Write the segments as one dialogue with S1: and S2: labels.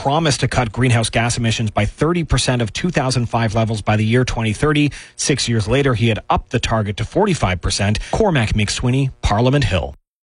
S1: promised to cut greenhouse gas emissions by 30% of 2005 levels by the year 2030. 6 years later, he had upped the target to 45%. Cormac McSweeney, Parliament Hill.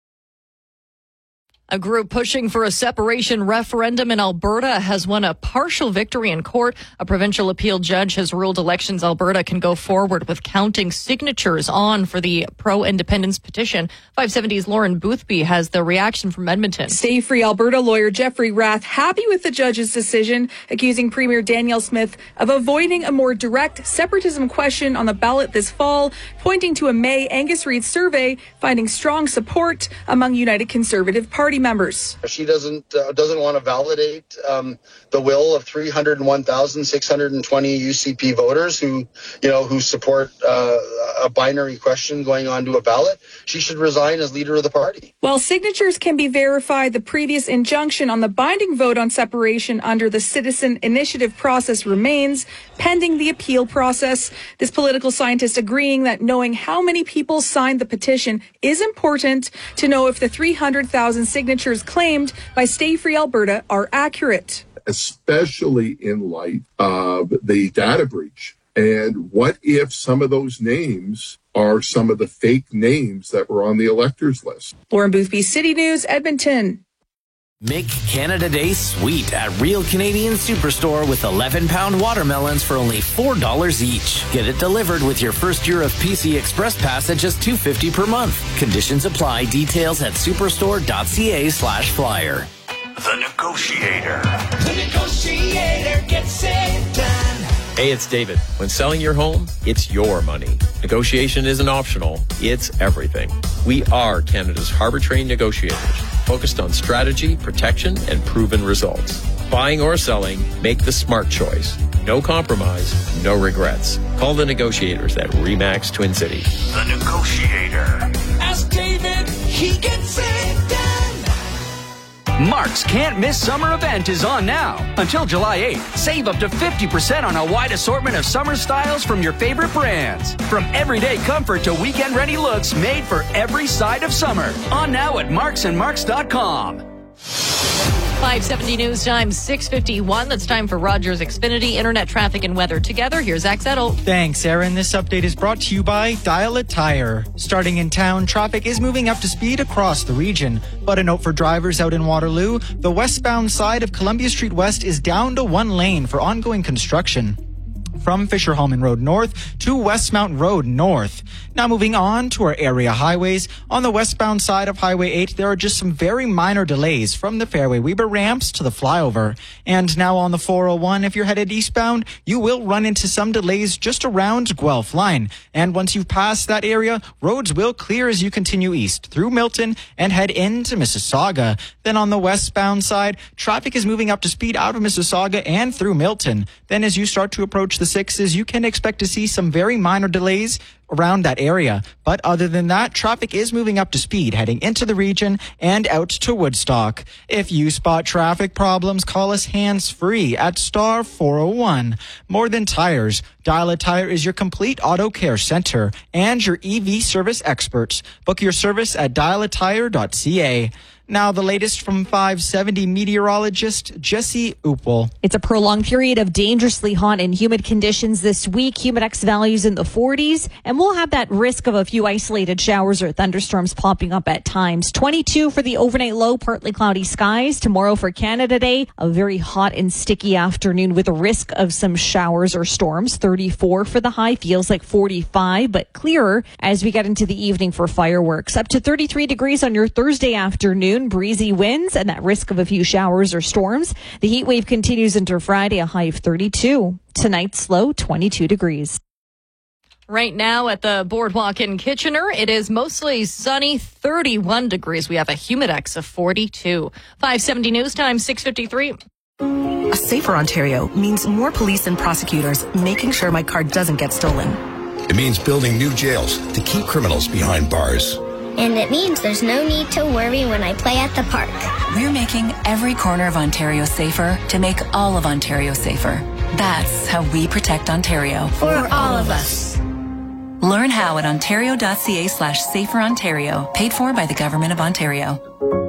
S2: A group pushing for a separation referendum in Alberta has won a partial victory in court. A provincial appeal judge has ruled Elections Alberta can go forward with counting signatures on for the pro-independence petition. 570's Lauren Boothby has the reaction from Edmonton.
S3: Stay Free Alberta lawyer Jeffrey Rath happy with the judge's decision, accusing Premier Danielle Smith of avoiding a more direct separatism question on the ballot this fall, pointing to a May Angus Reid survey finding strong support among United Conservative Party members.
S4: She doesn't want to validate the will of 301,620 UCP voters who support a binary question going onto a ballot. She should resign as leader of the party.
S3: While signatures can be verified, the previous injunction on the binding vote on separation under the citizen initiative process remains pending the appeal process. This political scientist agreeing that knowing how many people signed the petition is important to know if the 300,000 signatures claimed by Stay Free Alberta are accurate.
S5: Especially in light of the data breach. And what if some of those names are some of the fake names that were on the electors list?
S3: Lauren Boothby, City News, Edmonton.
S6: Make Canada Day sweet at Real Canadian Superstore with 11-pound watermelons for only $4 each. Get it delivered with your first year of PC Express Pass at just $2.50 per month. Conditions apply. Details at superstore.ca/flyer.
S7: The Negotiator. The Negotiator gets it done.
S8: Hey, it's David. When selling your home, it's your money. Negotiation isn't optional. It's everything. We are Canada's harbor-trained negotiators, focused on strategy, protection, and proven results. Buying or selling, make the smart choice. No compromise, no regrets. Call the negotiators at RE/MAX Twin City.
S7: The Negotiator. Ask David, he gets it done.
S9: Mark's Can't Miss Summer event is on now. Until July 8th, save up to 50% on a wide assortment of summer styles from your favorite brands. From everyday comfort to weekend-ready looks made for every side of summer. On now at marksandmarks.com.
S2: 570 News Time, 6:51. That's time for Rogers Xfinity Internet Traffic and Weather together. Here's Zach Settle.
S10: Thanks, Aaron. This update is brought to you by Dial a Tire. Starting in town, traffic is moving up to speed across the region. But a note for drivers out in Waterloo, the westbound side of Columbia Street West is down to one lane for ongoing construction. From Fisher-Hallman Road North to West Mountain Road North. Now moving on to our area highways. On the westbound side of Highway 8, there are just some very minor delays from the Fairway Weber ramps to the flyover. And now on the 401, if you're headed eastbound, you will run into some delays just around Guelph Line. And once you've passed that area, roads will clear as you continue east through Milton and head into Mississauga. Then on the westbound side, traffic is moving up to speed out of Mississauga and through Milton. Then as you start to approach the 6s, you can expect to see some very minor delays around that area. But other than that, traffic is moving up to speed heading into the region and out to Woodstock. If you spot traffic problems, call us hands-free at star 401. More Than Tires. Dial a Tire is your complete auto care center and your EV service experts. Book your service at dialatire.ca. Now the latest from 570 meteorologist Jesse Uppel.
S11: It's a prolonged period of dangerously hot and humid conditions this week. Humidex values in the 40s, and we'll have that risk of a few isolated showers or thunderstorms popping up at times. 22 for the overnight low, partly cloudy skies. Tomorrow for Canada Day, a very hot and sticky afternoon with a risk of some showers or storms. 34 for the high, feels like 45, but clearer as we get into the evening for fireworks. Up to 33 degrees on your Thursday afternoon. Breezy winds and that risk of a few showers or storms. The heat wave continues into Friday, a high of 32. Tonight's low, 22 degrees.
S2: Right now at the Boardwalk in Kitchener, it is mostly sunny, 31 degrees. We have a humidex of 42. 570 News Time, 6:53.
S12: A safer Ontario means more police and prosecutors making sure my car doesn't get stolen.
S13: It means building new jails to keep criminals behind bars.
S14: And it means there's no need to worry when I play at the park.
S12: We're making every corner of Ontario safer to make all of Ontario safer. That's how we protect Ontario.
S14: For all of us.
S12: Learn how at ontario.ca/saferontario. Paid for by the Government of Ontario.